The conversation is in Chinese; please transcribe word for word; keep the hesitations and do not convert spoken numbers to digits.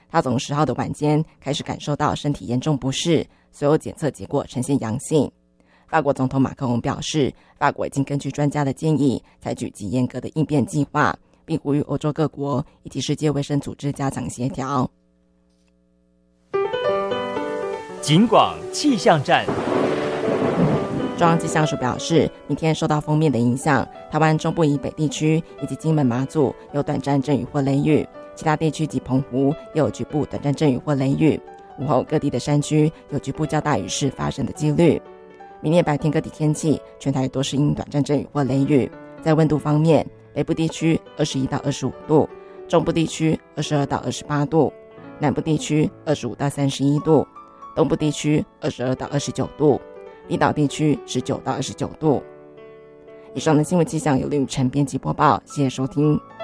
他从十号的晚间开始感受到身体严重不适，所有检测结果呈现阳性。法国总统马克龙表示，法国已经根据专家的建议，采取极严格的应变计划，并呼吁欧洲各国以及世界卫生组织加强协调。 警广气象站。 中央气象署表示，明天受到锋面的影响，台湾中部以北地区以及金门马祖有短暂阵雨或雷雨，其他地区及澎湖也有局部短暂阵雨或雷雨。午后各地的山区有局部较大雨势发生的几率。明天白天各地天气，全台多是因短暂阵雨或雷雨。在温度方面，北部地区二十一到二十五度，中部地区二十二到二十八度，南部地区二十五到三十一度，东部地区二十二到二十九度，离岛地区十九到二十九度。以上的新闻气象由林宇晨编辑播报，谢谢收听。